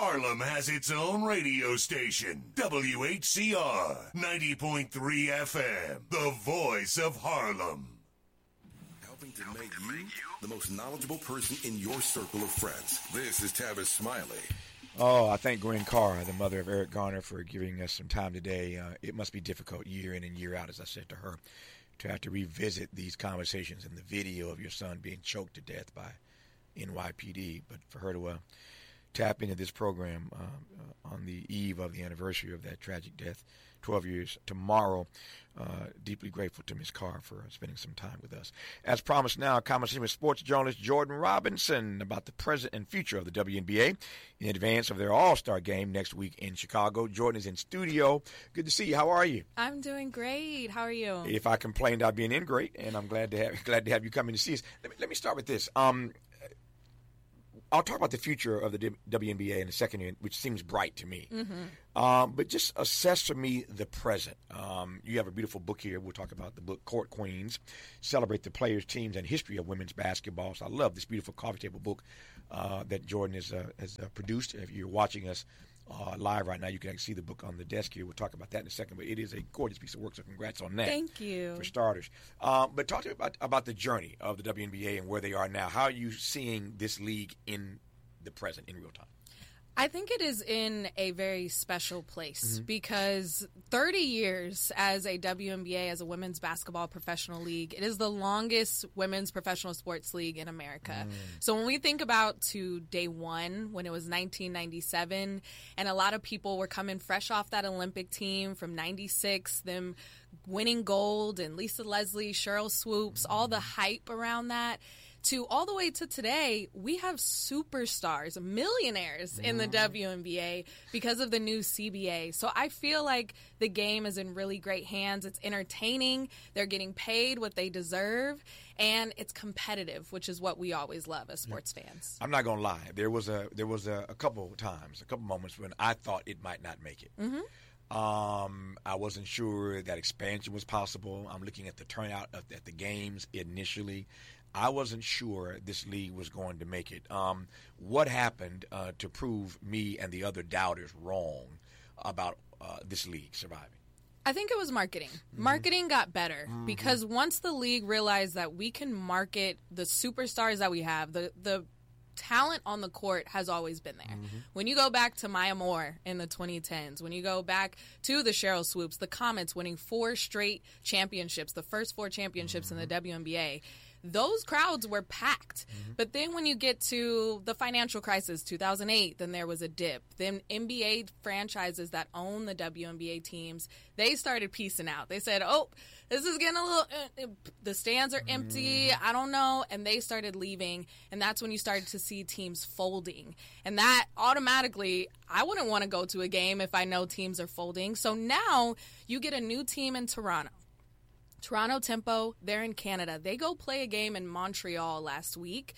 Harlem has its own radio station, WHCR 90.3 FM, the voice of Harlem. Helping to make you the most knowledgeable person in your circle of friends. This is Tavis Smiley. Oh, I thank Gwen Carr, the mother of Eric Garner, for giving us some time today. It must be difficult year in and year out, as I said to her, to have to revisit these conversations and the video of your son being choked to death by NYPD. But for her to tap into this program on the eve of the anniversary of that tragic death, 12 years tomorrow, deeply grateful to Ms. Carr for spending some time with us. As promised now, a conversation with sports journalist Jordan Robinson about the present and future of the WNBA in advance of their All-Star game next week in Chicago. Jordan is in studio. Good to see you. How are you? I'm doing great. How are you? If I complained, I'd be an ingrate, and I'm glad to have you come in to see us. Let me start with this. I'll talk about the future of the WNBA in a second, which seems bright to me. Mm-hmm. But just assess for me the present. You have a beautiful book here. We'll talk about the book, Court Queens, Celebrate the Players, Teams, and History of Women's Basketball. So I love this beautiful coffee table book that Jordan has produced. If you're watching us live right now, you can actually see the book on the desk here. We'll talk about that in a second, but it is a gorgeous piece of work, so congrats on that. Thank you. For starters. But talk to me about the journey of the WNBA and where they are now. How are you seeing this league in the present, in real time? I think it is in a very special place because 30 years as a WNBA, as a women's basketball professional league, it is the longest women's professional sports league in America. So when we think about to day one, when it was 1997, and a lot of people were coming fresh off that Olympic team from 96, them winning gold, and Lisa Leslie, Cheryl Swoops, all the hype around that, to all the way to today, we have superstars, millionaires in the WNBA because of the new CBA. So I feel like the game is in really great hands. It's entertaining. They're getting paid what they deserve, and it's competitive, which is what we always love as sports fans. I'm not gonna lie. There was a couple times, a couple moments when I thought it might not make it. I wasn't sure that expansion was possible. I'm looking at the turnout at the games initially. I wasn't sure this league was going to make it. What happened to prove me and the other doubters wrong about this league surviving? I think it was marketing. Marketing got better because once the league realized that we can market the superstars that we have, the talent on the court has always been there. When you go back to Maya Moore in the 2010s, when you go back to the Cheryl Swoops, the Comets winning 4 straight championships, the first 4 championships in the WNBA, those crowds were packed. But then when you get to the financial crisis, 2008, then there was a dip. Then NBA franchises that own the WNBA teams, they started piecing out. They said, oh, this is getting a little, the stands are empty, I don't know. And they started leaving. And that's when you started to see teams folding. And that automatically, I wouldn't want to go to a game if I know teams are folding. So now you get a new team in Toronto. Toronto Tempo, they're in Canada. They go play a game in Montreal last week.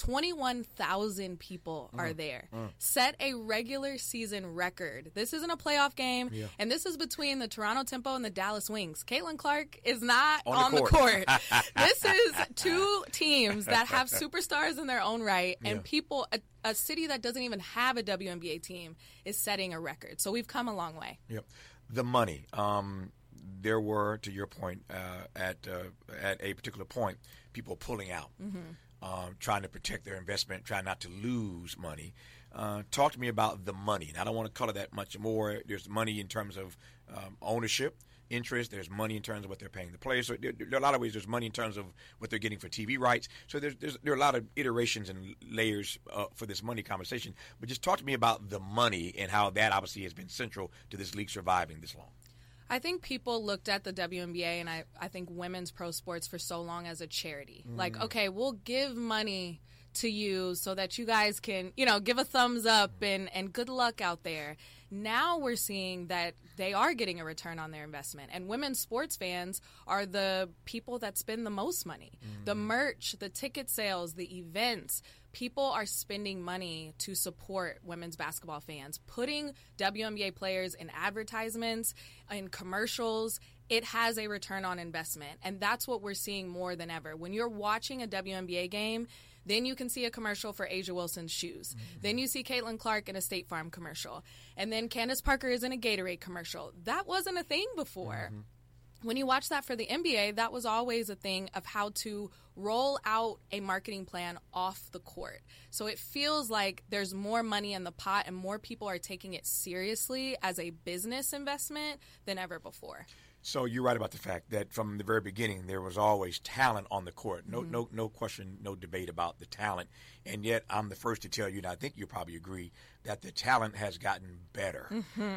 21,000 people are there. Set a regular season record. This isn't a playoff game, and this is between the Toronto Tempo and the Dallas Wings. Caitlin Clark is not on the court. This is 2 teams that have superstars in their own right, and people, a city that doesn't even have a WNBA team is setting a record. So we've come a long way. The money. There were, to your point, at a particular point, people pulling out, trying to protect their investment, trying not to lose money. Talk to me about the money. And I don't want to color that much more. There's money in terms of ownership, interest. There's money in terms of what they're paying the players. So there are a lot of ways. There's money in terms of what they're getting for TV rights. So there are a lot of iterations and layers for this money conversation. But just talk to me about the money and how that obviously has been central to this league surviving this long. I think people looked at the WNBA and I think women's pro sports for so long as a charity. Like, okay, we'll give money to you so that you guys can, give a thumbs up and good luck out there. Now we're seeing that they are getting a return on their investment. And women's sports fans are the people that spend the most money. The merch, the ticket sales, the events. People are spending money to support women's basketball fans, putting WNBA players in advertisements, in commercials. It has a return on investment, and that's what we're seeing more than ever. When you're watching a WNBA game, Then you can see a commercial for Asia Wilson's shoes. Then you see Caitlin Clark in a State Farm commercial. And then Candace Parker is in a Gatorade commercial. That wasn't a thing before. When you watch that for the NBA, that was always a thing of how to roll out a marketing plan off the court. So it feels like there's more money in the pot and more people are taking it seriously as a business investment than ever before. So you're right about the fact that from the very beginning there was always talent on the court. No question, no debate about the talent. And yet I'm the first to tell you, and I think you'll probably agree, that the talent has gotten better.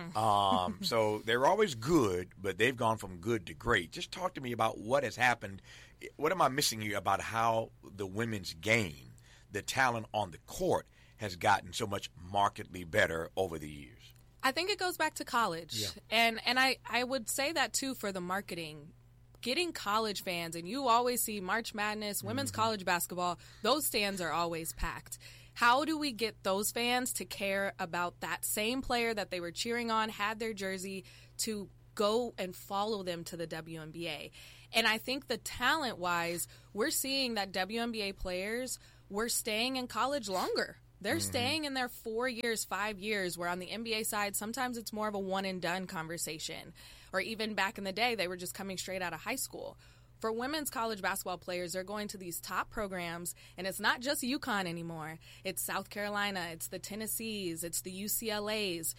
So they're always good, but they've gone from good to great. Just talk to me about what has happened. What am I missing here about how the women's game, the talent on the court, has gotten so much markedly better over the years? I think it goes back to college. And I would say that, too, for the marketing. Getting college fans, and you always see March Madness, women's college basketball, those stands are always packed. How do we get those fans to care about that same player that they were cheering on, had their jersey, to go and follow them to the WNBA? And I think the talent-wise, we're seeing that WNBA players were staying in college longer. They're staying in there 4 years, 5 years, where on the NBA side, sometimes it's more of a one-and-done conversation. Or even back in the day, they were just coming straight out of high school. For women's college basketball players, they're going to these top programs, and it's not just UConn anymore. It's South Carolina, it's the Tennessees, it's the UCLAs,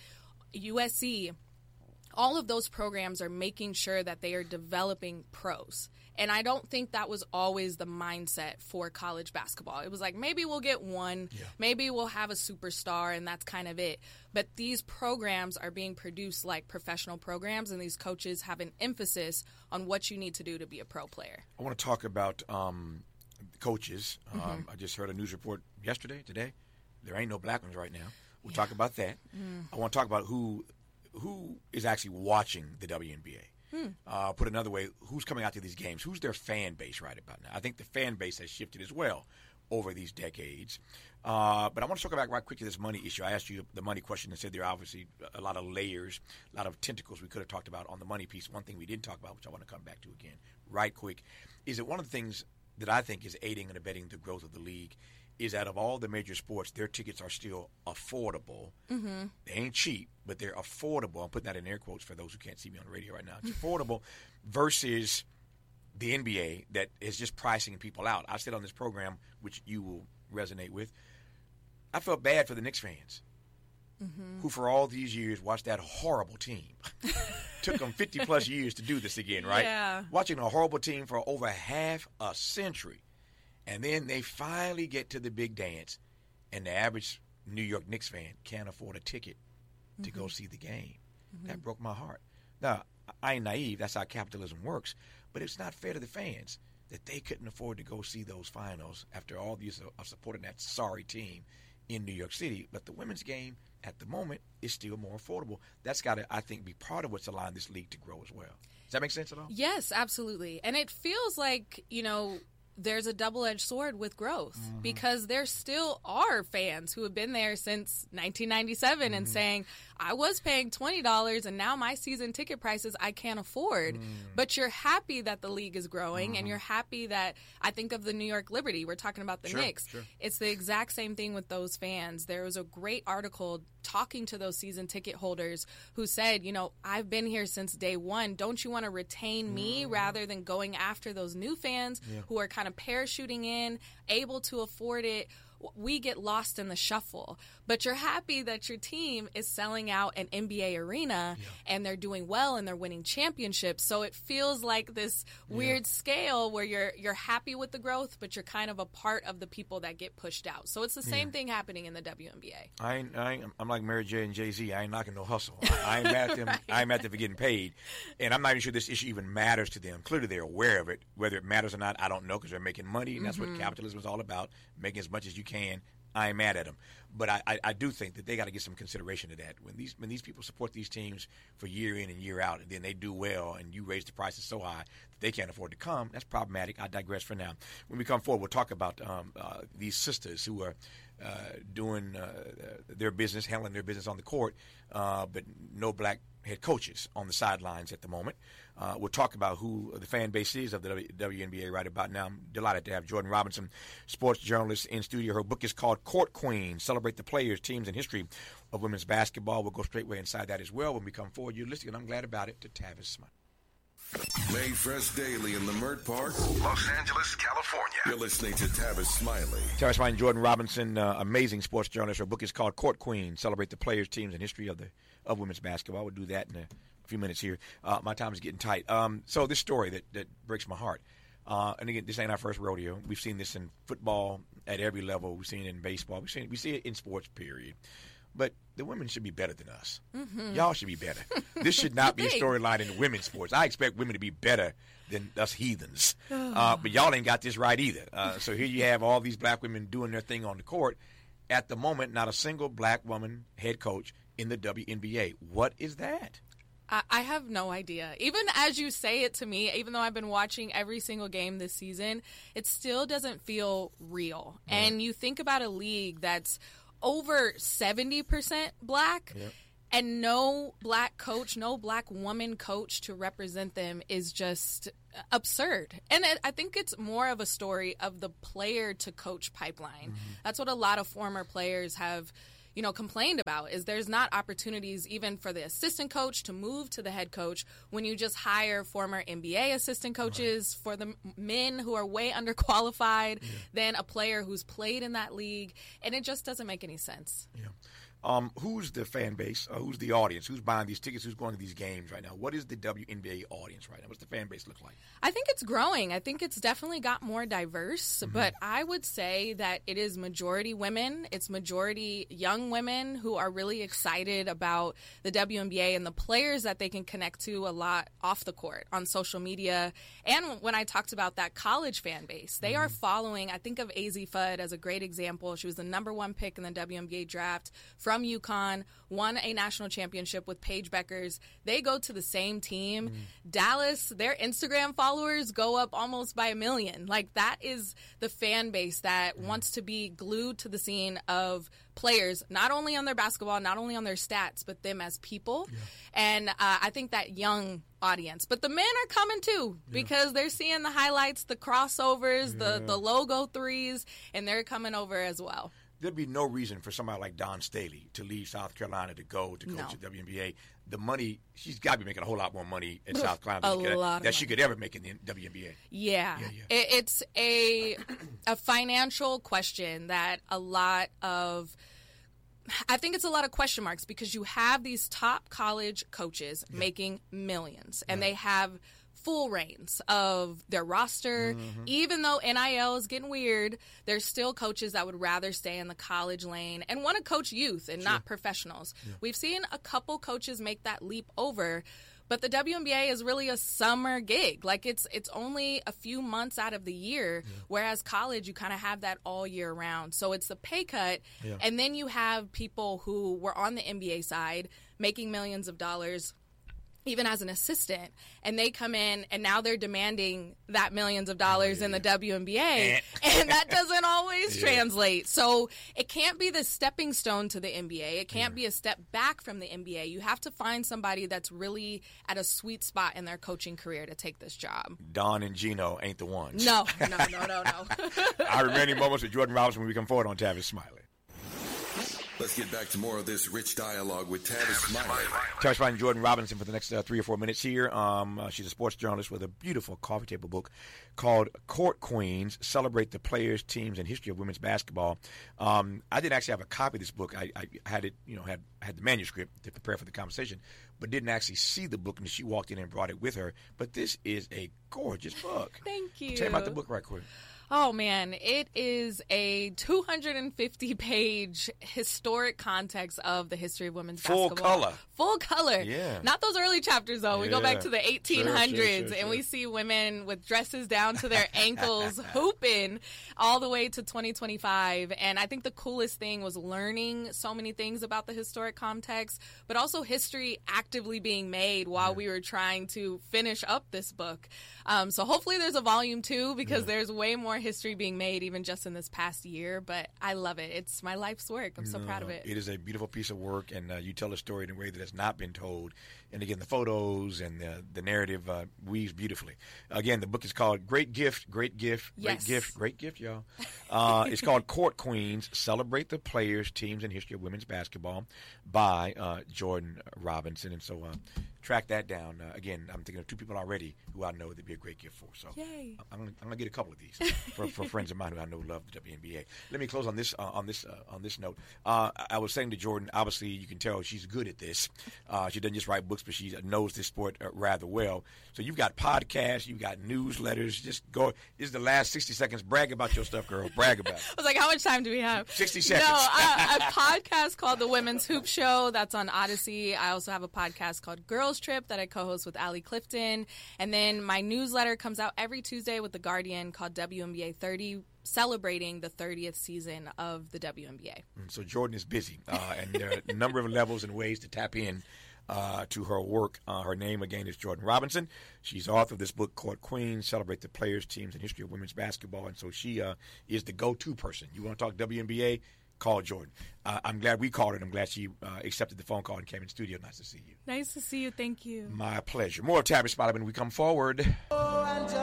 USC. All of those programs are making sure that they are developing pros. And I don't think that was always the mindset for college basketball. It was like, maybe we'll get one, maybe we'll have a superstar, and that's kind of it. But these programs are being produced like professional programs, and these coaches have an emphasis on what you need to do to be a pro player. I want to talk about coaches. I just heard a news report yesterday, today. There ain't no black ones right now. We'll talk about that. I want to talk about who is actually watching the WNBA. Put another way, who's coming out to these games? Who's their fan base right about now? I think the fan base has shifted as well over these decades. But I want to circle back right quick to this money issue. I asked you the money question and said there are obviously a lot of layers, a lot of tentacles we could have talked about on the money piece. One thing we didn't talk about, which I want to come back to again right quick, is that one of the things that I think is aiding and abetting the growth of the league is that of all the major sports, their tickets are still affordable. They ain't cheap, but they're affordable. I'm putting that in air quotes for those who can't see me on the radio right now. It's affordable versus the NBA that is just pricing people out. I said on this program, which you will resonate with, I felt bad for the Knicks fans who for all these years watched that horrible team. Took them 50-plus years to do this again, right? Yeah. Watching a horrible team for over half a century. And then they finally get to the big dance, and the average New York Knicks fan can't afford a ticket to go see the game. That broke my heart. Now, I ain't naive. That's how capitalism works. But it's not fair to the fans that they couldn't afford to go see those finals after all these of supporting that sorry team in New York City. But the women's game at the moment is still more affordable. That's got to, I think, be part of what's allowing this league to grow as well. Does that make sense at all? Yes, absolutely. And it feels like, there's a double-edged sword with growth because there still are fans who have been there since 1997 and saying, I was paying $20 and now my season ticket prices I can't afford. But you're happy that the league is growing and you're happy that I think of the New York Liberty. We're talking about the Knicks. It's the exact same thing with those fans. There was a great article talking to those season ticket holders who said, I've been here since day one. Don't you want to retain me rather than going after those new fans who are kind of parachuting in, able to afford it? We get lost in the shuffle. But you're happy that your team is selling out an NBA arena and they're doing well and they're winning championships. So it feels like this weird scale where you're happy with the growth, but you're kind of a part of the people that get pushed out. So it's the same thing happening in the WNBA. I'm like Mary J and Jay-Z. I ain't knocking no hustle. I ain't mad at them. I ain't mad at them for getting paid. And I'm not even sure this issue even matters to them. Clearly they're aware of it. Whether it matters or not, I don't know, because they're making money, and that's what capitalism is all about, making as much as you can. I ain't mad at them. But I do think that they got to get some consideration to that. When these people support these teams for year in and year out, and then they do well, and you raise the prices so high that they can't afford to come, that's problematic. I digress for now. When we come forward, we'll talk about these sisters who are doing their business, handling their business on the court, but no black head coaches on the sidelines at the moment. We'll talk about who the fan base is of the WNBA right about now. I'm delighted to have Jordan Robinson, sports journalist, in studio. Her book is called Court Queens, Celebrate the Players, Teams, and History of Women's Basketball. We'll go straightway inside that as well when we come forward. You're listening, and I'm glad about it, to Tavis Smiley. Made fresh daily in the Mert Park, Los Angeles, California. You're listening to Tavis Smiley. Tavis Smiley and Jordan Robinson, amazing sports journalist. Her book is called Court Queens, Celebrate the Players, Teams, and History of Women's Basketball. We'll do that in a few minutes here. My time is getting tight. So this story that breaks my heart. And again, this ain't our first rodeo. We've seen this in football at every level. We've seen it in baseball. We see it in sports, period. But the women should be better than us. Mm-hmm. Y'all should be better. This should not be a storyline in the women's sports. I expect women to be better than us heathens. But y'all ain't got this right either. So here you have all these black women doing their thing on the court. At the moment, not a single black woman head coach in the WNBA. What is that? I have no idea. Even as you say it to me, even though I've been watching every single game this season, it still doesn't feel real. Right. And you think about a league that's over 70% black, yep, and no black coach, no black woman coach to represent them is just absurd. And I think it's more of a story of the player to coach pipeline. Mm-hmm. That's what a lot of former players have, complained about, is there's not opportunities even for the assistant coach to move to the head coach when you just hire former NBA assistant coaches, right, for the men who are way underqualified, yeah, than a player who's played in that league. And it just doesn't make any sense. Yeah. Who's the fan base? Who's the audience? Who's buying these tickets? Who's going to these games right now? What is the WNBA audience right now? What's the fan base look like? I think it's growing. I think it's definitely got more diverse, mm-hmm, but I would say that it is majority women. It's majority young women who are really excited about the WNBA and the players that they can connect to a lot off the court on social media. And when I talked about that college fan base, they, mm-hmm, are following, I think of Azzi Fudd as a great example. She was the #1 pick in the WNBA draft from UConn, won a national championship with Paige Beckers. They go to the same team. Mm. Dallas, their Instagram followers go up almost by 1 million. Like, that is the fan base that, mm, wants to be glued to the scene of players, not only on their basketball, not only on their stats, but them as people. Yeah. And I think that young audience. But the men are coming too, because they're seeing the highlights, the crossovers, the logo threes, and they're coming over as well. There'd be no reason for somebody like Dawn Staley to leave South Carolina to go to coach the WNBA. The money, she's got to be making a whole lot more money in South Carolina than she could ever make in the WNBA. Yeah. It's a financial question that I think it's a lot of question marks, because you have these top college coaches making millions, and they have full reins of their roster. Mm-hmm. Even though NIL is getting weird, there's still coaches that would rather stay in the college lane and want to coach youth and not professionals. Yeah. We've seen a couple coaches make that leap over, but the WNBA is really a summer gig. Like, it's only a few months out of the year, whereas college, you kind of have that all year round. So it's the pay cut, and then you have people who were on the NBA side making millions of dollars, even as an assistant, and they come in and now they're demanding that millions of dollars in the WNBA, and that doesn't always translate. So it can't be the stepping stone to the NBA. It can't be a step back from the NBA. You have to find somebody that's really at a sweet spot in their coaching career to take this job. Dawn and Gino ain't the ones. No. Our remaining moments with Jordan Robinson when we come forward on Tavis Smiley. Let's get back to more of this rich dialogue with Tavis Smiley. Tavis Smiley and Jordan Robinson for the next 3 or 4 minutes here. She's a sports journalist with a beautiful coffee table book called Court Queens, Celebrate the Players, Teams, and History of Women's Basketball. I didn't actually have a copy of this book. I had it, had the manuscript to prepare for the conversation, but didn't actually see the book until she walked in and brought it with her. But this is a gorgeous book. Thank you. Tell me about the book right quick. Oh, man, it is a 250-page historic context of the history of women's basketball. Full color. Yeah. Not those early chapters, though. We go back to the 1800s, and we see women with dresses down to their ankles hooping all the way to 2025. And I think the coolest thing was learning so many things about the historic context, but also history actively being made while we were trying to finish up this book. So hopefully there's a volume 2, because there's way more history being made even just in this past year, but I love it. It's my life's work. I'm so proud of it. It is a beautiful piece of work, and you tell a story in a way that has not been told. And again, the photos and the narrative weaves beautifully. Again, the book is called Great Gift, Great Gift, Yes. Great Gift, y'all. It's called Court Queens, Celebrate the Players, Teams, and History of Women's Basketball by Jordan Robinson. And so track that down. Again, I'm thinking of two people already who I know that'd be a great gift for. So Yay. I'm gonna get a couple of these for friends of mine who I know love the WNBA. Let me close on this note. I was saying to Jordan, obviously you can tell she's good at this. She doesn't just write books, but she knows this sport rather well. So you've got podcasts, you've got newsletters. Just go. This is the last 60 seconds. Brag about your stuff, girl. Brag about it. I was like, how much time do we have? 60 seconds. No, a podcast called The Women's Hoop Show. That's on Odyssey. I also have a podcast called Girls Trip that I co-host with Allie Clifton. And then my newsletter comes out every Tuesday with The Guardian called WNBA 30, celebrating the 30th season of the WNBA. So Jordan is busy, and there are a number of levels and ways to tap in to her work. Her name, again, is Jordan Robinson. She's author of this book, Court Queens, Celebrate the Players, Teams, and History of Women's Basketball. And so she is the go-to person. You want to talk WNBA? Call Jordan. I'm glad we called her, and I'm glad she accepted the phone call and came in studio. Nice to see you. Nice to see you. Thank you. My pleasure. More of Tabby Spotlight when we come forward.